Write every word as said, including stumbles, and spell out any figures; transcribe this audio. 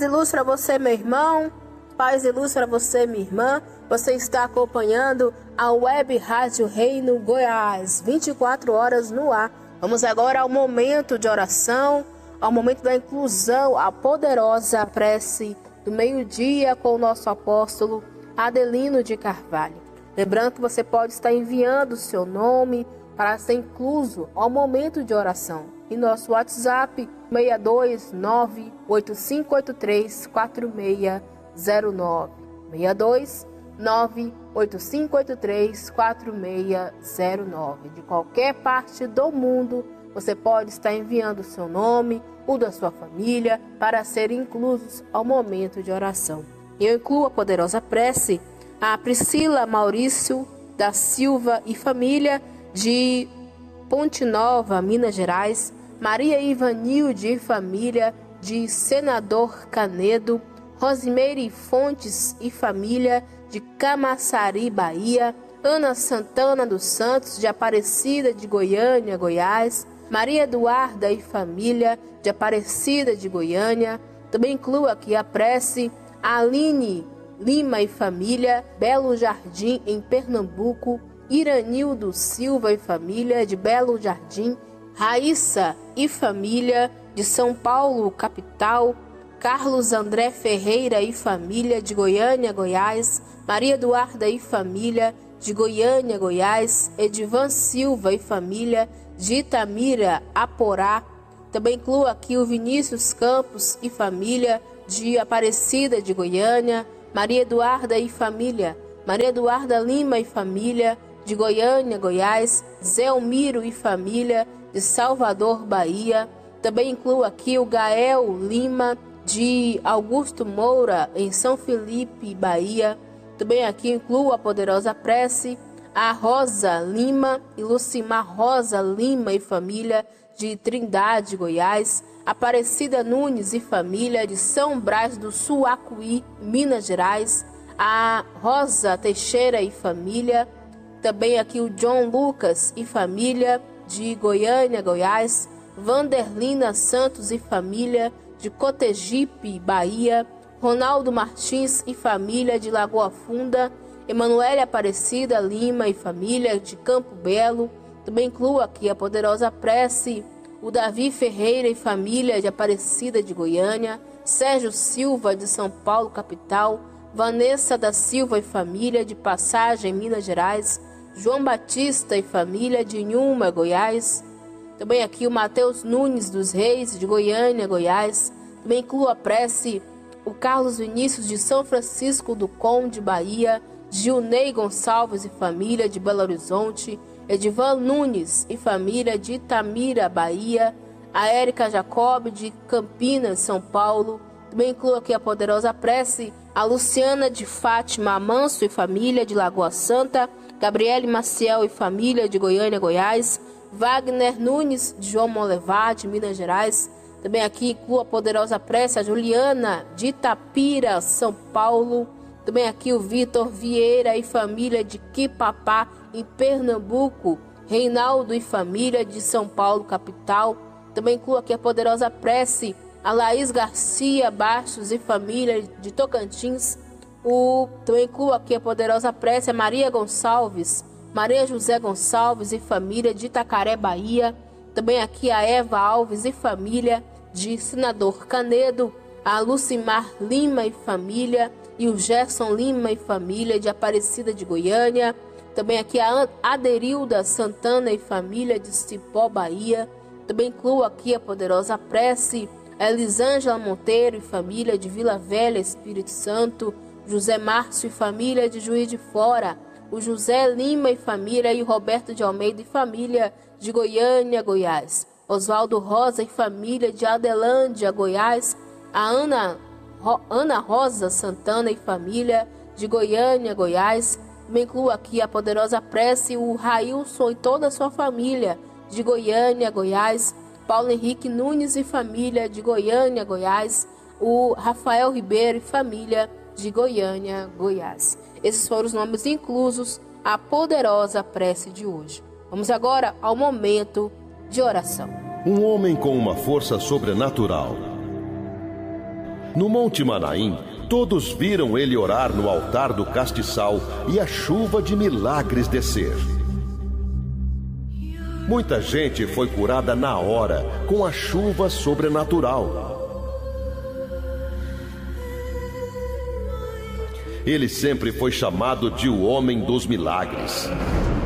Paz e luz para você, meu irmão. Paz e luz para você, minha irmã. Você está acompanhando a Web Rádio Reino Goiás, vinte e quatro horas no ar. Vamos agora ao momento de oração, ao momento da inclusão, a poderosa prece do meio-dia com o nosso apóstolo Adelino de Carvalho. Lembrando que você pode estar enviando o seu nome para ser incluso ao momento de oração. Em nosso WhatsApp, seis dois nove, oito cinco oito três, quatro seis zero nove. seis dois nove, oito cinco oito três, quatro seis zero nove. De qualquer parte do mundo, você pode estar enviando o seu nome, o da sua família, para serem inclusos ao momento de oração. Eu incluo a poderosa prece a Priscila Maurício da Silva e família de Ponte Nova, Minas Gerais, Maria Ivanilde e família de Senador Canedo, Rosimeire Fontes e família de Camaçari, Bahia, Ana Santana dos Santos de Aparecida de Goiânia, Goiás, Maria Eduarda e família de Aparecida de Goiânia. Também incluo aqui a prece a Aline Lima e família, Belo Jardim, em Pernambuco, Iranildo Silva e família de Belo Jardim, Raíssa e família de São Paulo, capital, Carlos André Ferreira e família de Goiânia, Goiás, Maria Eduarda e família de Goiânia, Goiás, Edivan Silva e família de Itamira, Aporá. Também incluo aqui o Vinícius Campos e família de Aparecida de Goiânia, Maria Eduarda e família, Maria Eduarda Lima e família de Goiânia, Goiás, Zelmiro e família de Salvador, Bahia. Também incluo aqui o Gael Lima de Augusto Moura em São Felipe, Bahia. Também aqui incluo a poderosa prece a Rosa Lima e Lucimar Rosa Lima e família de Trindade, Goiás, Aparecida Nunes e família de São Brás do Suacuí, Minas Gerais, a Rosa Teixeira e família, também aqui o John Lucas e família de Goiânia, Goiás, Vanderlina Santos e família de Cotegipe, Bahia, Ronaldo Martins e família de Lagoa Funda, Emanuele Aparecida Lima e família de Campo Belo. Também incluo aqui a poderosa prece o Davi Ferreira e família de Aparecida de Goiânia, Sérgio Silva de São Paulo, capital, Vanessa da Silva e família de Passagem, Minas Gerais, João Batista e família de Inhuma, Goiás. Também aqui o Mateus Nunes dos Reis de Goiânia, Goiás. Também incluo a prece o Carlos Vinícius de São Francisco do Conde, Bahia, Gilney Gonçalves e família de Belo Horizonte, Edivan Nunes e família de Itamira, Bahia, a Érica Jacob de Campinas, São Paulo. Também incluo aqui a poderosa prece a Luciana de Fátima Manso e família de Lagoa Santa, Gabriele Maciel e família de Goiânia, Goiás, Wagner Nunes de João Molevar de Minas Gerais. Também aqui incluo a poderosa prece a Juliana de Itapira, São Paulo. Também aqui o Vitor Vieira e família de Quipapá, em Pernambuco, Reinaldo e família de São Paulo, capital. Também incluo aqui a poderosa prece a Laís Garcia Bastos e família de Tocantins. O, também incluo aqui a poderosa prece a Maria Gonçalves, Maria José Gonçalves e família de Itacaré, Bahia. Também aqui a Eva Alves e família de Senador Canedo, a Lucimar Lima e família e o Gerson Lima e família de Aparecida de Goiânia. Também aqui a Aderilda Santana e família de Cipó, Bahia. Também incluo aqui a poderosa prece a Elisângela Monteiro e família de Vila Velha, Espírito Santo, José Márcio e família de Juiz de Fora, o José Lima e família e o Roberto de Almeida e família de Goiânia, Goiás, Oswaldo Rosa e família de Adelândia, Goiás, a Ana, Ro, Ana Rosa Santana e família de Goiânia, Goiás. Me incluo aqui a poderosa prece o Railson e toda a sua família de Goiânia, Goiás, Paulo Henrique Nunes e família de Goiânia, Goiás, o Rafael Ribeiro e família de Goiânia, Goiás. Esses foram os nomes inclusos à poderosa prece de hoje. Vamos agora ao momento de oração. Um homem com uma força sobrenatural No Monte Manaim, todos viram ele orar no altar do castiçal e a chuva de milagres descer. Muita gente foi curada na hora com a chuva sobrenatural. Ele sempre foi chamado de o homem dos milagres.